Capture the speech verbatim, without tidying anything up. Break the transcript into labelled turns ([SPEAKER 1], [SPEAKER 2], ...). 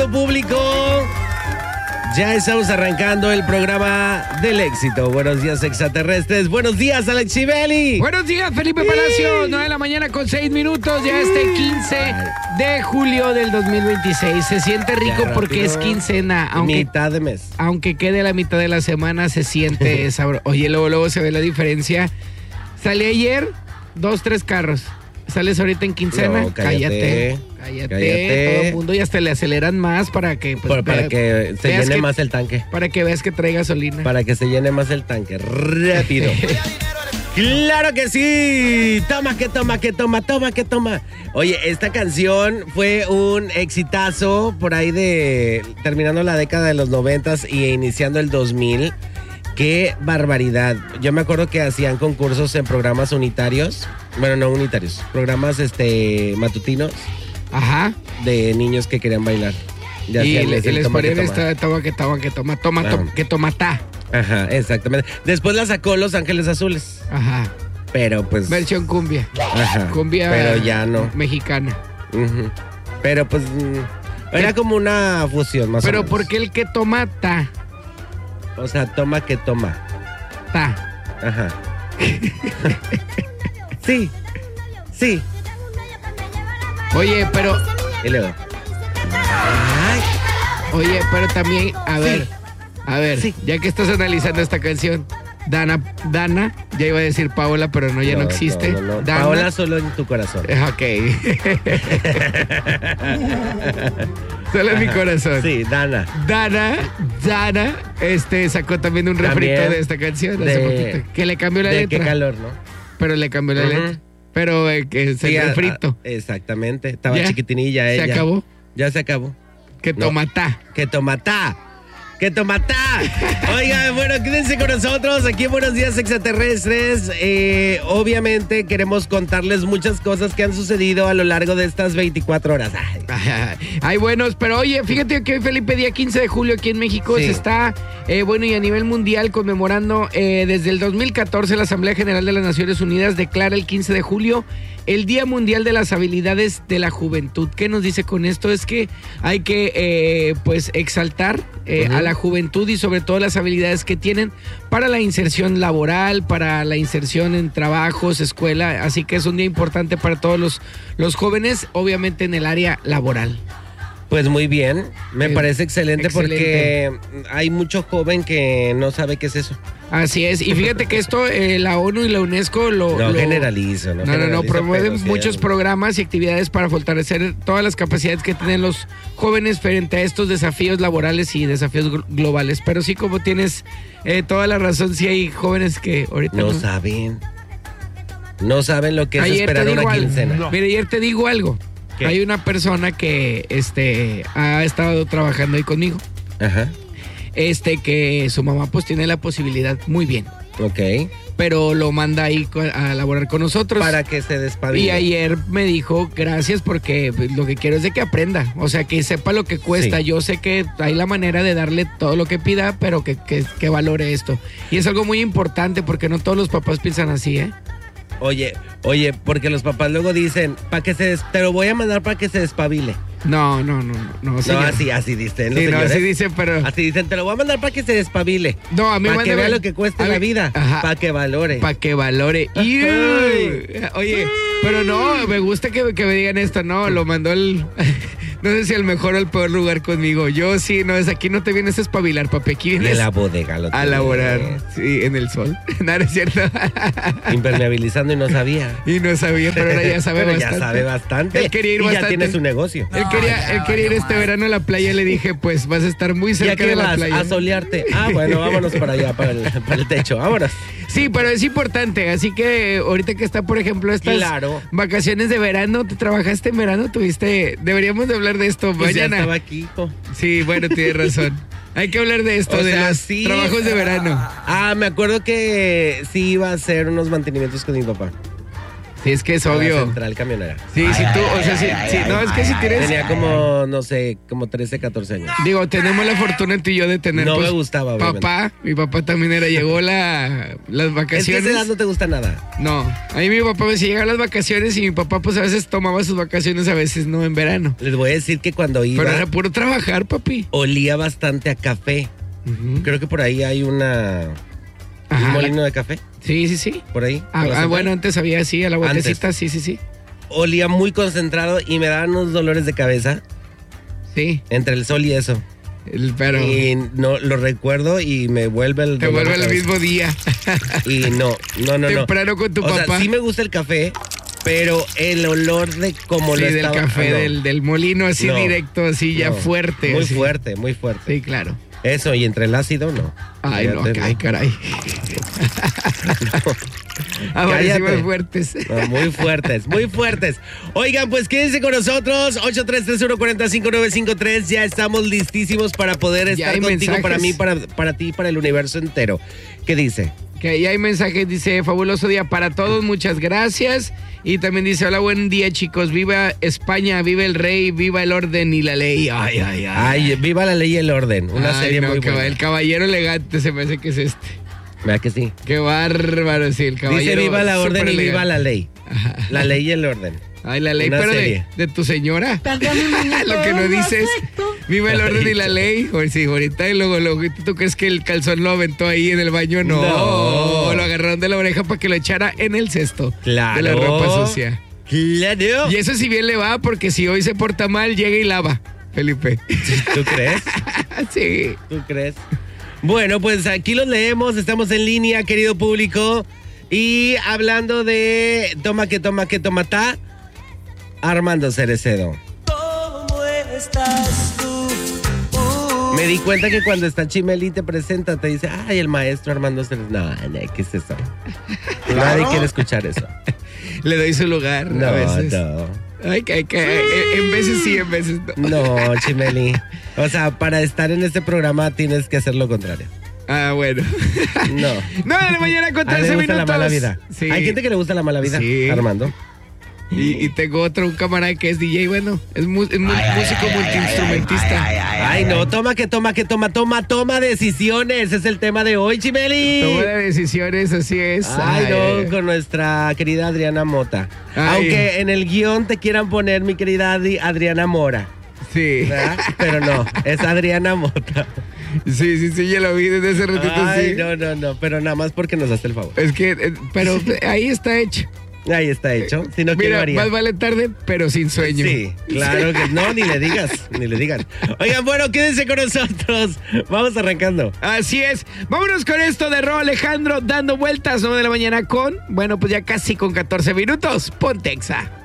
[SPEAKER 1] Público, ya estamos arrancando el programa del éxito. Buenos días, extraterrestres. Buenos días, Alex Chibeli.
[SPEAKER 2] Buenos días, Felipe Palacio. nueve de la mañana con seis minutos. Ya este quince de julio del dos mil veintiséis. Se siente rico porque es quincena. Aunque,
[SPEAKER 1] mitad de mes.
[SPEAKER 2] Aunque quede la mitad de la semana, se siente sabroso. Oye, luego, luego se ve la diferencia. Salí ayer, dos, tres carros. Sales ahorita en quincena,
[SPEAKER 1] no, cállate,
[SPEAKER 2] cállate, cállate,
[SPEAKER 1] cállate.
[SPEAKER 2] Todo el mundo ya hasta le aceleran más para que pues,
[SPEAKER 1] Por, para
[SPEAKER 2] vea,
[SPEAKER 1] que se llene
[SPEAKER 2] que,
[SPEAKER 1] más el tanque.
[SPEAKER 2] Para que veas que trae gasolina.
[SPEAKER 1] Para que se llene más el tanque, rápido. ¡Claro que sí! Toma, que toma, que toma, toma, que toma. Oye, esta canción fue un exitazo por ahí de terminando la década de los noventas y iniciando el dos mil. ¡Qué barbaridad! Yo me acuerdo que hacían concursos en programas unitarios. Bueno, no unitarios. Programas este matutinos.
[SPEAKER 2] Ajá.
[SPEAKER 1] De niños que querían bailar.
[SPEAKER 2] Ya y les, les ponían esta toma que toma que toma, toma, toma que toma ta.
[SPEAKER 1] Ajá, exactamente. Después la sacó Los Ángeles Azules.
[SPEAKER 2] Ajá.
[SPEAKER 1] Pero pues...
[SPEAKER 2] Versión cumbia.
[SPEAKER 1] Ajá.
[SPEAKER 2] Cumbia
[SPEAKER 1] pero ya no.
[SPEAKER 2] Mexicana.
[SPEAKER 1] Uh-huh. Pero pues... Era como una fusión más
[SPEAKER 2] pero
[SPEAKER 1] o menos.
[SPEAKER 2] ¿por qué el que toma ta?
[SPEAKER 1] O sea, toma que toma.
[SPEAKER 2] Ta.
[SPEAKER 1] Ajá. Sí. Sí.
[SPEAKER 2] Oye, pero...
[SPEAKER 1] Y luego... Ay.
[SPEAKER 2] Oye, pero también, a ver, sí. a ver, sí. ya que estás analizando esta canción, Dana, Dana, ya iba a decir Paola, pero no, ya no, no existe.
[SPEAKER 1] No, no, no.
[SPEAKER 2] Dana,
[SPEAKER 1] Paola solo en tu corazón.
[SPEAKER 2] Ok. Solo en mi corazón.
[SPEAKER 1] Sí, Dana.
[SPEAKER 2] Dana, Dana, este, sacó también un refrito también de esta canción
[SPEAKER 1] de,
[SPEAKER 2] hace poquito. Que le cambió la
[SPEAKER 1] de
[SPEAKER 2] letra.
[SPEAKER 1] Qué calor, ¿no?
[SPEAKER 2] Pero le cambió la uh-huh. letra. Pero eh, que se sí, refrito.
[SPEAKER 1] A, a, exactamente. Estaba
[SPEAKER 2] ¿Ya?
[SPEAKER 1] chiquitinilla ella.
[SPEAKER 2] ¿Se acabó?
[SPEAKER 1] Ya se acabó.
[SPEAKER 2] Que
[SPEAKER 1] no.
[SPEAKER 2] tomatá.
[SPEAKER 1] Que tomatá. ¡Que tomatá! Oigan, bueno, quédense con nosotros aquí en Buenos Días Extraterrestres. Eh, obviamente queremos contarles muchas cosas que han sucedido a lo largo de estas veinticuatro horas.
[SPEAKER 2] Ay, Ay buenos, pero oye, fíjate que hoy, Felipe, día quince de julio aquí en México sí. se está, eh, bueno, y a nivel mundial conmemorando eh, desde el dos mil catorce la Asamblea General de las Naciones Unidas declara el quince de julio el Día Mundial de las Habilidades de la Juventud. ¿Qué nos dice con esto? Es que hay que, eh, pues, exaltar eh, uh-huh. a la juventud y sobre todo las habilidades que tienen para la inserción laboral, para la inserción en trabajos, escuela. Así que es un día importante para todos los, los jóvenes, obviamente en el área laboral.
[SPEAKER 1] Pues muy bien, me eh, parece excelente, excelente porque hay mucho joven que no sabe qué es eso.
[SPEAKER 2] Así es, y fíjate que esto eh, la ONU y la UNESCO lo...
[SPEAKER 1] No
[SPEAKER 2] lo,
[SPEAKER 1] generalizo, no
[SPEAKER 2] No,
[SPEAKER 1] generalizo,
[SPEAKER 2] no, no, promueven
[SPEAKER 1] sí
[SPEAKER 2] muchos
[SPEAKER 1] hay...
[SPEAKER 2] programas y actividades para fortalecer todas las capacidades que tienen los jóvenes frente a estos desafíos laborales y desafíos globales. Pero sí, como tienes eh, toda la razón, sí hay jóvenes que ahorita...
[SPEAKER 1] No,
[SPEAKER 2] no
[SPEAKER 1] saben, no saben lo que es
[SPEAKER 2] ayer
[SPEAKER 1] esperar una quincena.
[SPEAKER 2] No. Mira, ayer te digo algo. ¿Qué? Hay una persona que este ha estado trabajando ahí conmigo.
[SPEAKER 1] Ajá.
[SPEAKER 2] Este que su mamá pues tiene la posibilidad muy bien.
[SPEAKER 1] Ok.
[SPEAKER 2] Pero lo manda ahí a laborar con nosotros.
[SPEAKER 1] Para que se despabile.
[SPEAKER 2] Y ayer me dijo gracias porque lo que quiero es de que aprenda. O sea, que sepa lo que cuesta. Sí. Yo sé que hay la manera de darle todo lo que pida, pero que, que, que valore esto. Y es algo muy importante porque no todos los papás piensan así, ¿eh?
[SPEAKER 1] Oye, oye, porque los papás luego dicen, para que se des- te lo voy a mandar para que se despabile.
[SPEAKER 2] No, no, no, no.
[SPEAKER 1] No,
[SPEAKER 2] señor.
[SPEAKER 1] así, así dicen.
[SPEAKER 2] Sí,
[SPEAKER 1] los
[SPEAKER 2] no,
[SPEAKER 1] señores.
[SPEAKER 2] así dicen, pero.
[SPEAKER 1] Así dicen, te lo voy a mandar para que se despabile.
[SPEAKER 2] No, a mí
[SPEAKER 1] para que vea lo que cuesta la
[SPEAKER 2] ver,
[SPEAKER 1] vida. Para que valore.
[SPEAKER 2] Para que valore. Y, oye, pero no, me gusta que, que me digan esto, no, lo mandó el. No sé si el mejor o el peor lugar conmigo. Yo sí, no, es aquí no te vienes a espabilar, papi. Aquí vienes
[SPEAKER 1] en la bodega lo
[SPEAKER 2] a laborar. Sí, en el sol. No, no es cierto.
[SPEAKER 1] Impermeabilizando y no sabía.
[SPEAKER 2] Y no sabía, pero ahora ya sabe
[SPEAKER 1] pero
[SPEAKER 2] bastante.
[SPEAKER 1] ya sabe bastante.
[SPEAKER 2] Él quería ir
[SPEAKER 1] y
[SPEAKER 2] bastante.
[SPEAKER 1] ya tiene su negocio.
[SPEAKER 2] Él quería, él quería ir este verano a la playa. Le dije, pues vas a estar muy cerca de la
[SPEAKER 1] vas?
[SPEAKER 2] playa.
[SPEAKER 1] A solearte. Ah, bueno, vámonos para allá, para el, para el techo. Vámonos.
[SPEAKER 2] Sí, pero es importante. Así que ahorita que está, por ejemplo, estas
[SPEAKER 1] claro.
[SPEAKER 2] vacaciones de verano, ¿te trabajaste en verano? Tuviste. Deberíamos de hablar de esto
[SPEAKER 1] pues
[SPEAKER 2] mañana.
[SPEAKER 1] Ya estaba aquí, hijo.
[SPEAKER 2] Sí, bueno, tienes razón. Hay que hablar de esto,
[SPEAKER 1] o
[SPEAKER 2] de
[SPEAKER 1] sea,
[SPEAKER 2] los
[SPEAKER 1] sí,
[SPEAKER 2] trabajos de verano.
[SPEAKER 1] Ah, me acuerdo que sí iba a hacer unos mantenimientos con mi papá.
[SPEAKER 2] Sí, es que es
[SPEAKER 1] a la
[SPEAKER 2] obvio.
[SPEAKER 1] central camionera.
[SPEAKER 2] Sí, sí, tú, o sea, sí, sí, no, es que si tienes...
[SPEAKER 1] Tenía como, no sé, como trece, catorce años.
[SPEAKER 2] Digo, tenemos la fortuna tú y yo de tener...
[SPEAKER 1] No
[SPEAKER 2] pues,
[SPEAKER 1] me gustaba, obviamente.
[SPEAKER 2] Papá, mi papá también era, llegó la, las
[SPEAKER 1] Es que
[SPEAKER 2] vacaciones.
[SPEAKER 1] a esa edad no te gusta nada.
[SPEAKER 2] No, a mí mi papá me decía, llegaban las vacaciones y mi papá pues a veces tomaba sus vacaciones, a veces no en verano.
[SPEAKER 1] Les voy a decir que cuando iba,
[SPEAKER 2] Pero era puro trabajar, papi.
[SPEAKER 1] olía bastante a café.
[SPEAKER 2] Ujú.
[SPEAKER 1] Creo que por ahí hay una...
[SPEAKER 2] Ajá,
[SPEAKER 1] un molino de café,
[SPEAKER 2] Sí, sí, sí.
[SPEAKER 1] por ahí.
[SPEAKER 2] Ah,
[SPEAKER 1] por la
[SPEAKER 2] ah,
[SPEAKER 1] central.
[SPEAKER 2] bueno, antes había así, a la vueltecita,
[SPEAKER 1] Antes.
[SPEAKER 2] sí, sí, sí.
[SPEAKER 1] Olía muy concentrado y me daban unos dolores de cabeza
[SPEAKER 2] Sí,
[SPEAKER 1] entre el sol y eso.
[SPEAKER 2] el- pero
[SPEAKER 1] Y no lo recuerdo y me vuelve el
[SPEAKER 2] te
[SPEAKER 1] dolor
[SPEAKER 2] vuelve
[SPEAKER 1] de
[SPEAKER 2] el
[SPEAKER 1] cabeza.
[SPEAKER 2] mismo día.
[SPEAKER 1] Y no, no, no, no.
[SPEAKER 2] Temprano con tu
[SPEAKER 1] o
[SPEAKER 2] papá.
[SPEAKER 1] sea, sí me gusta el café, pero el olor de cómo
[SPEAKER 2] Sí,
[SPEAKER 1] lo
[SPEAKER 2] del
[SPEAKER 1] estaba...
[SPEAKER 2] café,
[SPEAKER 1] no,
[SPEAKER 2] del, del molino así
[SPEAKER 1] No,
[SPEAKER 2] directo, así ya
[SPEAKER 1] no.
[SPEAKER 2] fuerte.
[SPEAKER 1] Muy
[SPEAKER 2] así.
[SPEAKER 1] fuerte, muy fuerte.
[SPEAKER 2] Sí, claro.
[SPEAKER 1] Eso, y entre el ácido, no.
[SPEAKER 2] Ay, no,
[SPEAKER 1] Fíjate,
[SPEAKER 2] ay, caray. Amanecimos
[SPEAKER 1] Cállate.
[SPEAKER 2] fuertes.
[SPEAKER 1] No, muy fuertes, muy fuertes. Oigan, pues quédense con nosotros. ocho tres tres uno, cuatro cinco nueve cinco tres. Ya estamos listísimos para poder
[SPEAKER 2] Ya
[SPEAKER 1] estar
[SPEAKER 2] hay
[SPEAKER 1] contigo,
[SPEAKER 2] mensajes.
[SPEAKER 1] para mí, para, para ti, para el universo entero. ¿Qué dice?
[SPEAKER 2] Que ahí hay mensajes, dice, fabuloso día para todos, muchas gracias. Y también dice, hola, buen día, chicos. Viva España, viva el rey, viva el orden y la ley. Ay, ay, ay.
[SPEAKER 1] Ay, viva la ley y el orden. Una
[SPEAKER 2] Ay,
[SPEAKER 1] serie
[SPEAKER 2] no,
[SPEAKER 1] muy
[SPEAKER 2] cab-
[SPEAKER 1] buena.
[SPEAKER 2] El caballero elegante se me hace que es este.
[SPEAKER 1] ¿Verdad que sí?
[SPEAKER 2] Qué bárbaro, sí, el caballero.
[SPEAKER 1] Dice viva la orden
[SPEAKER 2] súper
[SPEAKER 1] y viva
[SPEAKER 2] elegante.
[SPEAKER 1] la ley. La ley y el orden.
[SPEAKER 2] Ay, la ley,
[SPEAKER 1] Una
[SPEAKER 2] pero de,
[SPEAKER 1] serie.
[SPEAKER 2] de tu señora.
[SPEAKER 3] Perdón, mi muñeco,
[SPEAKER 2] Lo que no
[SPEAKER 3] un
[SPEAKER 2] dices.
[SPEAKER 3] aspecto.
[SPEAKER 2] Viva el orden y la ley. O sí, ahorita y luego, luego ¿tú crees que el calzón lo aventó ahí en el baño? No.
[SPEAKER 1] No.
[SPEAKER 2] Lo agarraron de la oreja para que lo echara en el cesto.
[SPEAKER 1] Claro.
[SPEAKER 2] De la ropa sucia.
[SPEAKER 1] Claro.
[SPEAKER 2] Y eso si bien le va, porque si hoy se porta mal, llega y lava, Felipe.
[SPEAKER 1] ¿Tú crees?
[SPEAKER 2] Sí.
[SPEAKER 1] ¿Tú crees? Bueno, pues aquí los leemos, estamos en línea, querido público. Y hablando de toma que toma que toma ta, Armando Cerecedo.
[SPEAKER 4] ¿Cómo estás tú? Uh,
[SPEAKER 1] Me di cuenta que cuando está Chimeli te presenta, te dice, ay, el maestro Armando Cerecedo. No, no, ¿qué es eso? Nadie quiere escuchar eso.
[SPEAKER 2] Le doy su lugar a
[SPEAKER 1] No,
[SPEAKER 2] veces.
[SPEAKER 1] no.
[SPEAKER 2] Ay, que, que, en veces sí, en veces no.
[SPEAKER 1] No, Chimeli. O sea, para estar en este programa tienes que hacer lo contrario.
[SPEAKER 2] Ah, bueno.
[SPEAKER 1] No.
[SPEAKER 2] nueve de la mañana con
[SPEAKER 1] A él
[SPEAKER 2] trece
[SPEAKER 1] le gusta
[SPEAKER 2] minutos.
[SPEAKER 1] la mala vida.
[SPEAKER 2] Sí.
[SPEAKER 1] Hay gente que le gusta la mala vida,
[SPEAKER 2] Sí.
[SPEAKER 1] Armando.
[SPEAKER 2] Y, y tengo otro, un camarada que es D J, bueno, es, mu- es mu- músico multiinstrumentista.
[SPEAKER 1] Ay, no, toma que toma que toma, toma, toma decisiones. Es el tema de hoy, Chimeli.
[SPEAKER 2] Toma de decisiones, así es.
[SPEAKER 1] Ay, no, con nuestra querida Adriana Mota.
[SPEAKER 2] Ay.
[SPEAKER 1] Aunque en el guión te quieran poner mi querida Adri- Adriana Mora,
[SPEAKER 2] Sí.
[SPEAKER 1] ¿verdad? Pero no, es Adriana Mota.
[SPEAKER 2] Sí, sí, sí, ya lo vi desde hace ratito,
[SPEAKER 1] Ay,
[SPEAKER 2] sí.
[SPEAKER 1] no, no, no, pero nada más porque nos hace el favor.
[SPEAKER 2] Es que, eh, pero ahí está hecho.
[SPEAKER 1] Ahí está hecho. Si no, ¿quién lo
[SPEAKER 2] Mira,
[SPEAKER 1] haría?
[SPEAKER 2] más vale tarde, pero sin sueño.
[SPEAKER 1] Sí, claro que no, ni le digas, ni le digas. Oigan, bueno, quédense con nosotros. Vamos arrancando.
[SPEAKER 2] Así es. Vámonos con esto de Ro Alejandro dando vueltas, nueve de la mañana con, bueno, pues ya casi con catorce minutos. Pontexa.